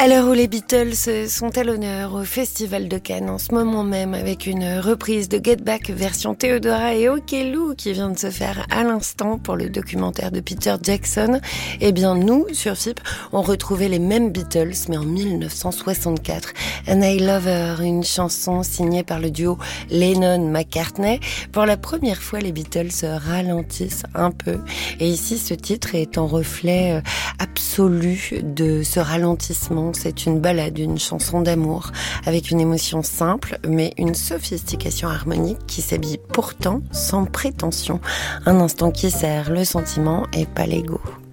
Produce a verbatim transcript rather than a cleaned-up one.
À l'heure où les Beatles sont à l'honneur au Festival de Cannes en ce moment même avec une reprise de Get Back version Theodora et Okello qui vient de se faire à l'instant pour le documentaire de Peter Jackson, eh bien nous, sur F I P, on retrouvait les mêmes Beatles mais en mille neuf cent soixante-quatre. And I Love Her, une chanson signée par le duo Lennon-McCartney. Pour la première fois, les Beatles ralentissent un peu et ici ce titre est en reflet absolu de ce ralentissement. C'est une ballade, une chanson d'amour avec une émotion simple mais une sophistication harmonique qui s'habille pourtant sans prétention. Un instant qui sert le sentiment et pas l'ego.